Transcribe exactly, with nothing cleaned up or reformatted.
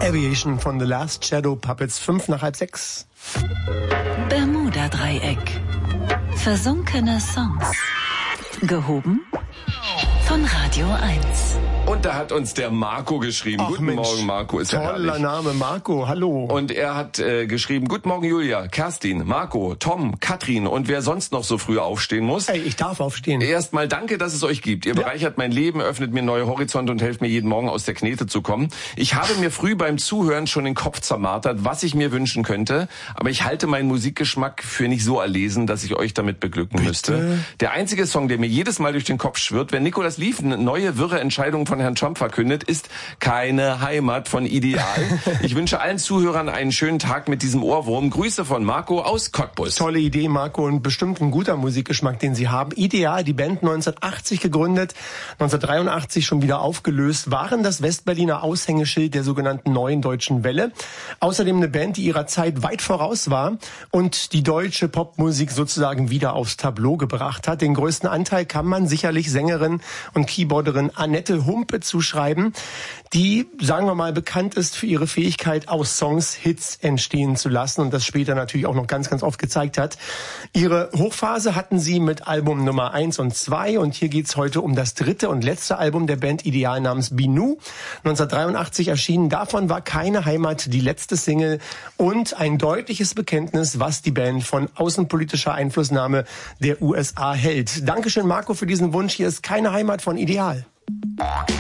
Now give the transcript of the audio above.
Aviation von The Last Shadow Puppets, fünf nach halb sechs. Bermuda-Dreieck. Versunkene Songs. Gehoben von Radio eins. Und da hat uns der Marco geschrieben. Ach, Guten Mensch, Morgen, Marco. Ist ja toller herrlich. Name, Marco. Hallo. Und er hat äh, geschrieben, Guten Morgen, Julia, Kerstin, Marco, Tom, Katrin und wer sonst noch so früh aufstehen muss. Ey, ich darf aufstehen. Erstmal danke, dass es euch gibt. Ihr Ja. bereichert mein Leben, öffnet mir neue Horizonte und helft mir jeden Morgen aus der Knete zu kommen. Ich habe mir früh beim Zuhören schon den Kopf zermartert, was ich mir wünschen könnte. Aber ich halte meinen Musikgeschmack für nicht so erlesen, dass ich euch damit beglücken Bitte? müsste. Der einzige Song, der mir jedes Mal durch den Kopf schwirrt, wenn Nicolas Lief eine neue wirre Entscheidung von Herrn Trump verkündet, ist Keine Heimat von Ideal. Ich wünsche allen Zuhörern einen schönen Tag mit diesem Ohrwurm. Grüße von Marco aus Cottbus. Tolle Idee, Marco, und bestimmt ein guter Musikgeschmack, den Sie haben. Ideal, die Band neunzehnhundertachtzig gegründet, neunzehnhundertdreiundachtzig schon wieder aufgelöst, waren das Westberliner Aushängeschild der sogenannten Neuen Deutschen Welle. Außerdem eine Band, die ihrer Zeit weit voraus war und die deutsche Popmusik sozusagen wieder aufs Tableau gebracht hat. Den größten Anteil kann man sicherlich Sängerin und Keyboarderin Annette Humpe zuschreiben, die, sagen wir mal, bekannt ist für ihre Fähigkeit, aus Songs Hits entstehen zu lassen und das später natürlich auch noch ganz, ganz oft gezeigt hat. Ihre Hochphase hatten sie mit Album Nummer eins und zwei und hier geht's heute um das dritte und letzte Album der Band Ideal namens Binu. neunzehnhundertdreiundachtzig erschienen, davon war Keine Heimat die letzte Single und ein deutliches Bekenntnis, was die Band von außenpolitischer Einflussnahme der U S A hält. Dankeschön, Marco, für diesen Wunsch. Hier ist Keine Heimat von Ideal.